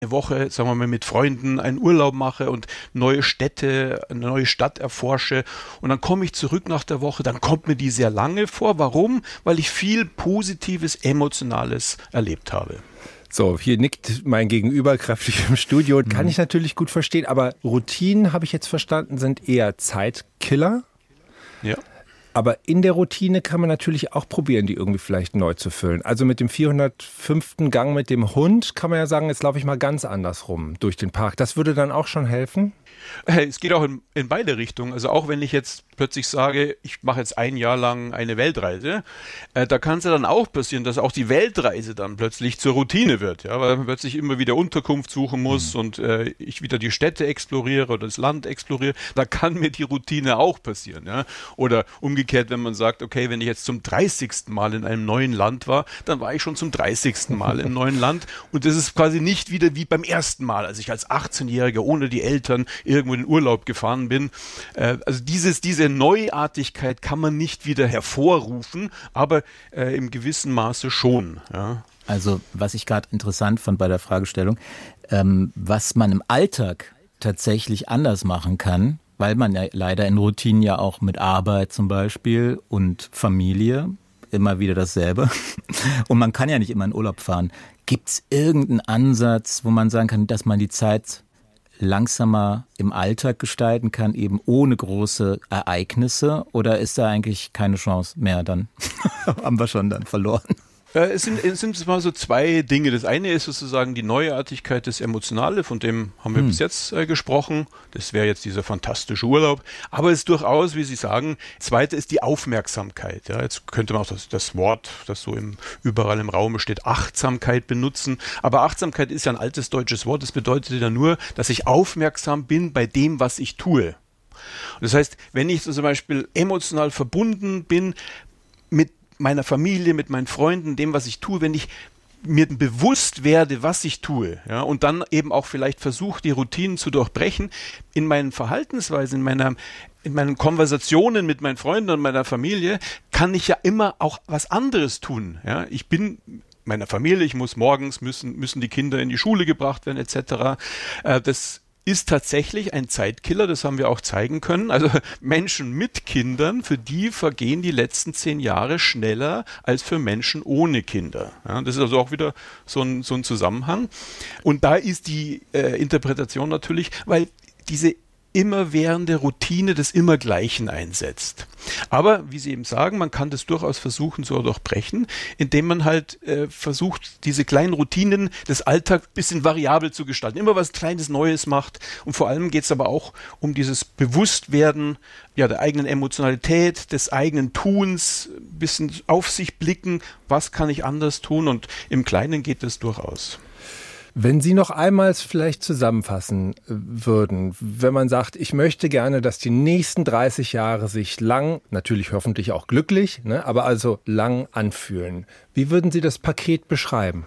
Woche, sagen wir mal, mit Freunden einen Urlaub mache und neue Städte, eine neue Stadt erforsche und dann komme ich zurück nach der Woche, dann kommt mir die sehr lange vor. Warum? Weil ich viel Positives, Emotionales erlebt habe. So, hier nickt mein Gegenüber kräftig im Studio. Kann ich natürlich gut verstehen, aber Routinen, habe ich jetzt verstanden, sind eher Zeitkiller. Ja. Aber in der Routine kann man natürlich auch probieren, die irgendwie vielleicht neu zu füllen. Also mit dem 405. Gang mit dem Hund kann man ja sagen, jetzt laufe ich mal ganz anders rum durch den Park. Das würde dann auch schon helfen? Es geht auch in beide Richtungen. Also auch wenn ich jetzt plötzlich sage, ich mache jetzt ein Jahr lang eine Weltreise, da kann es ja dann auch passieren, dass auch die Weltreise dann plötzlich zur Routine wird, ja, weil man plötzlich immer wieder Unterkunft suchen muss und ich wieder die Städte exploriere oder das Land exploriere. Da kann mir die Routine auch passieren. Ja. Oder umgekehrt, wenn man sagt, okay, wenn ich jetzt zum 30. Mal in einem neuen Land war, dann war ich schon zum 30. Mal im neuen Land und das ist quasi nicht wieder wie beim ersten Mal, als ich als 18-Jähriger ohne die Eltern irgendwo in den Urlaub gefahren bin. Also diese Neuartigkeit kann man nicht wieder hervorrufen, aber im gewissen Maße schon. Ja. Also was ich gerade interessant fand bei der Fragestellung, was man im Alltag tatsächlich anders machen kann, weil man ja leider in Routinen ja auch mit Arbeit zum Beispiel und Familie immer wieder dasselbe und man kann ja nicht immer in Urlaub fahren. Gibt es irgendeinen Ansatz, wo man sagen kann, dass man die Zeit langsamer im Alltag gestalten kann, eben ohne große Ereignisse? Oder ist da eigentlich keine Chance mehr dann? Haben wir schon dann verloren? Es sind mal so zwei Dinge. Das eine ist sozusagen die Neuartigkeit, das Emotionale, von dem haben wir bis jetzt gesprochen. Das wäre jetzt dieser fantastische Urlaub. Aber es ist durchaus, wie Sie sagen, zweite ist die Aufmerksamkeit. Ja, jetzt könnte man auch das Wort, das so überall im Raum steht, Achtsamkeit benutzen. Aber Achtsamkeit ist ja ein altes deutsches Wort. Das bedeutet ja nur, dass ich aufmerksam bin bei dem, was ich tue. Das heißt, wenn ich so zum Beispiel emotional verbunden bin mit meiner Familie, mit meinen Freunden, dem, was ich tue, wenn ich mir bewusst werde, was ich tue, ja, und dann eben auch vielleicht versuche, die Routinen zu durchbrechen, in meinen Verhaltensweisen, in meinen Konversationen mit meinen Freunden und meiner Familie, kann ich ja immer auch was anderes tun. Ja. Ich bin meiner Familie, ich muss morgens, müssen die Kinder in die Schule gebracht werden, etc. Das ist tatsächlich ein Zeitkiller, das haben wir auch zeigen können. Also Menschen mit Kindern, für die vergehen die letzten 10 Jahre schneller als für Menschen ohne Kinder. Ja, das ist also auch wieder so ein Zusammenhang. Und da ist die Interpretation natürlich, weil diese immerwährende Routine des Immergleichen einsetzt. Aber, wie Sie eben sagen, man kann das durchaus versuchen zu durchbrechen, indem man halt versucht, diese kleinen Routinen des Alltags ein bisschen variabel zu gestalten. Immer was Kleines Neues macht. Und vor allem geht es aber auch um dieses Bewusstwerden der eigenen Emotionalität, des eigenen Tuns, ein bisschen auf sich blicken, was kann ich anders tun? Und im Kleinen geht das durchaus. Wenn Sie noch einmal vielleicht zusammenfassen würden, wenn man sagt, ich möchte gerne, dass die nächsten 30 Jahre sich lang, natürlich hoffentlich auch glücklich, aber also lang anfühlen. Wie würden Sie das Paket beschreiben?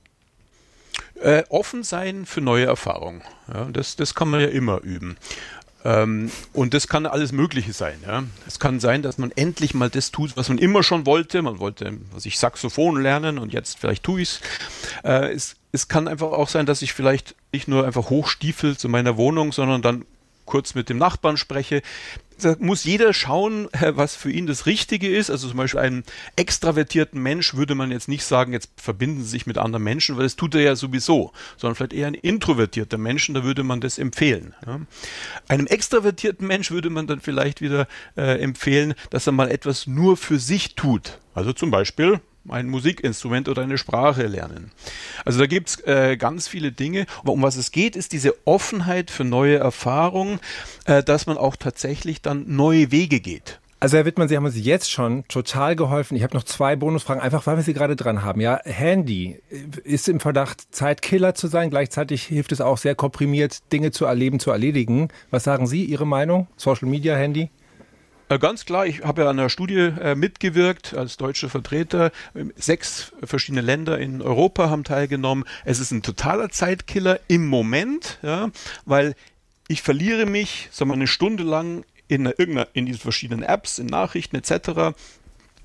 Offen sein für neue Erfahrungen. Ja, das kann man ja immer üben. Und das kann alles Mögliche sein. Ja. Es kann sein, dass man endlich mal das tut, was man immer schon wollte. Man wollte, Saxophon lernen und jetzt vielleicht tue ich es. Es kann einfach auch sein, dass ich vielleicht nicht nur einfach hochstiefel zu meiner Wohnung, sondern dann kurz mit dem Nachbarn spreche. Da muss jeder schauen, was für ihn das Richtige ist. Also zum Beispiel einem extravertierten Mensch würde man jetzt nicht sagen, jetzt verbinden Sie sich mit anderen Menschen, weil das tut er ja sowieso, sondern vielleicht eher ein introvertierter Mensch, da würde man das empfehlen. Ja. Einem extravertierten Mensch würde man dann vielleicht wieder empfehlen, dass er mal etwas nur für sich tut. Also zum Beispiel ein Musikinstrument oder eine Sprache lernen. Also da gibt es ganz viele Dinge. Aber um was es geht, ist diese Offenheit für neue Erfahrungen, dass man auch tatsächlich dann neue Wege geht. Also Herr Wittmann, Sie haben uns jetzt schon total geholfen. Ich habe noch 2 Bonusfragen, einfach weil wir Sie gerade dran haben. Ja, Handy ist im Verdacht, Zeitkiller zu sein. Gleichzeitig hilft es auch sehr komprimiert, Dinge zu erleben, zu erledigen. Was sagen Sie, Ihre Meinung? Social Media, Handy? Ganz klar, ich habe ja an einer Studie mitgewirkt als deutscher Vertreter. 6 verschiedene Länder in Europa haben teilgenommen. Es ist ein totaler Zeitkiller im Moment, ja, weil ich verliere mich, sagen wir, eine Stunde lang in diesen verschiedenen Apps, in Nachrichten etc.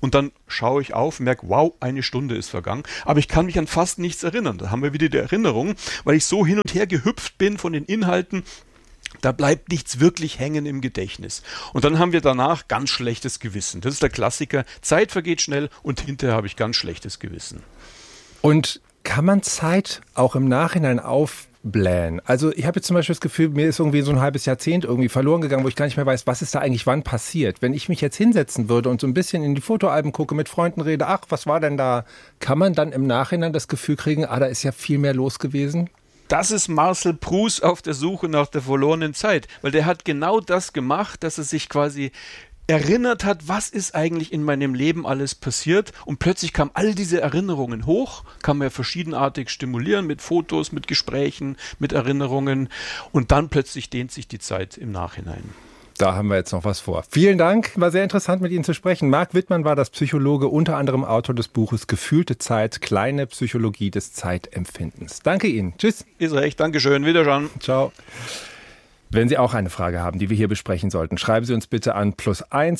und dann schaue ich auf, merke, wow, eine Stunde ist vergangen, aber ich kann mich an fast nichts erinnern. Da haben wir wieder die Erinnerung, weil ich so hin und her gehüpft bin von den Inhalten, da bleibt nichts wirklich hängen im Gedächtnis. Und dann haben wir danach ganz schlechtes Gewissen. Das ist der Klassiker, Zeit vergeht schnell und hinterher habe ich ganz schlechtes Gewissen. Und kann man Zeit auch im Nachhinein aufblähen? Also ich habe jetzt zum Beispiel das Gefühl, mir ist irgendwie so ein halbes Jahrzehnt irgendwie verloren gegangen, wo ich gar nicht mehr weiß, was ist da eigentlich wann passiert. Wenn ich mich jetzt hinsetzen würde und so ein bisschen in die Fotoalben gucke, mit Freunden rede, ach, was war denn da? Kann man dann im Nachhinein das Gefühl kriegen, da ist ja viel mehr los gewesen? Das ist Marcel Proust auf der Suche nach der verlorenen Zeit, weil der hat genau das gemacht, dass er sich quasi erinnert hat, was ist eigentlich in meinem Leben alles passiert, und plötzlich kamen all diese Erinnerungen hoch, kann man ja verschiedenartig stimulieren mit Fotos, mit Gesprächen, mit Erinnerungen, und dann plötzlich dehnt sich die Zeit im Nachhinein. Da haben wir jetzt noch was vor. Vielen Dank, war sehr interessant mit Ihnen zu sprechen. Marc Wittmann war das Psychologe, unter anderem Autor des Buches Gefühlte Zeit, kleine Psychologie des Zeitempfindens. Danke Ihnen. Tschüss. Ist recht, Dankeschön, Wiederschauen. Ciao. Wenn Sie auch eine Frage haben, die wir hier besprechen sollten, schreiben Sie uns bitte an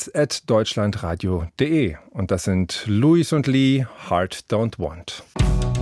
+1@deutschlandradio.de. Und das sind Louis und Lee, Heart Don't Want.